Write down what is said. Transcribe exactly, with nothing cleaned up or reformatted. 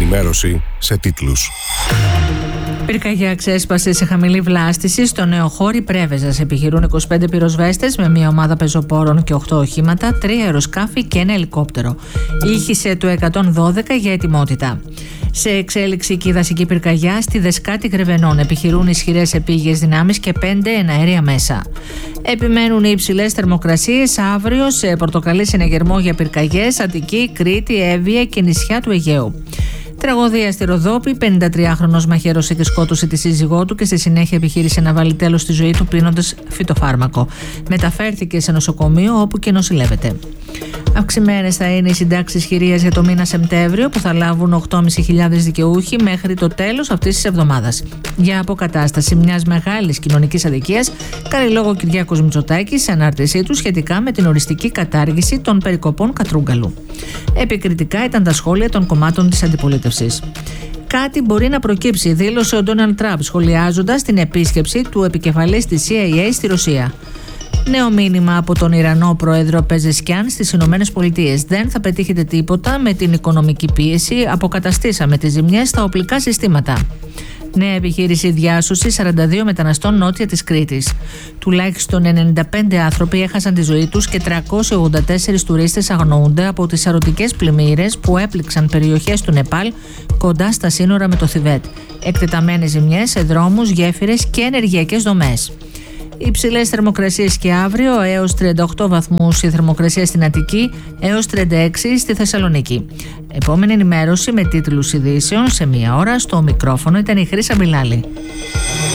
ενημέρωση σε τίτλους. Πυρκαγιά ξέσπασε σε χαμηλή βλάστηση στο Νεοχώρι Πρέβεζας. Επιχειρούν είκοσι πέντε πυροσβέστες με μια ομάδα πεζοπόρων και οκτώ οχήματα, τρία αεροσκάφη και ένα ελικόπτερο. Ήχησε το εκατόν δώδεκα για ετοιμότητα. Σε εξέλιξη και η δασική πυρκαγιά στη Δεσκάτη Γρεβενών. Επιχειρούν ισχυρές επίγειες δυνάμεις και πέντε εναέρια μέσα. Επιμένουν οι υψηλές θερμοκρασίες αύριο σε πορτοκαλί συνεγερμό για πυρκαγιές, Αττική, Κρήτη, Εύβοια και νησιά του Αιγαίου. Τραγωδία στη Ροδόπη, πενηντατριάχρονος μαχαίρωσε και σκότωσε τη σύζυγό του και στη συνέχεια επιχείρησε να βάλει τέλος στη ζωή του πίνοντας φυτοφάρμακο. Μεταφέρθηκε σε νοσοκομείο όπου και νοσηλεύεται. Αυξημένες θα είναι οι συντάξεις χειρίας για το μήνα Σεπτέμβριο που θα λάβουν οκτώ χιλιάδες πεντακόσιοι δικαιούχοι μέχρι το τέλος αυτής της εβδομάδας. Για αποκατάσταση μιας μεγάλης κοινωνικής αδικίας κάνει λόγο ο Κυριάκος Μητσοτάκης σε ανάρτησή του σχετικά με την οριστική κατάργηση των περικοπών Κατρούγκαλου. Επικριτικά ήταν τα σχόλια των κομμάτων της αντιπολίτευσης. Κάτι μπορεί να προκύψει, δήλωσε ο Ντόναλντ Τραμπ σχολιάζοντας την επίσκεψη του επικεφαλής της σι άι έι στη Ρωσία. Νέο μήνυμα από τον Ιρανό πρόεδρο Πεζεσκιάν στις Ηνωμένες Πολιτείες. Δεν θα πετύχετε τίποτα με την οικονομική πίεση. Αποκαταστήσαμε τις ζημιές στα οπλικά συστήματα. Νέα επιχείρηση διάσωση σαράντα δύο μεταναστών νότια της Κρήτης. Τουλάχιστον ενενήντα πέντε άνθρωποι έχασαν τη ζωή τους και τριακόσιοι ογδόντα τέσσερις τουρίστες αγνοούνται από τις σαρωτικές πλημμύρες που έπληξαν περιοχές του Νεπάλ κοντά στα σύνορα με το Θιβέτ. Εκτεταμένες ζημιές σε δρόμους, γέφυρες και ενεργειακές δομές. Υψηλές θερμοκρασίες και αύριο, έως τριάντα οκτώ βαθμούς η θερμοκρασία στην Αττική, έως τριάντα έξι στη Θεσσαλονίκη. Επόμενη ενημέρωση με τίτλους ειδήσεων σε μία ώρα. Στο μικρόφωνο ήταν η Χρύσα Μπιλάλη.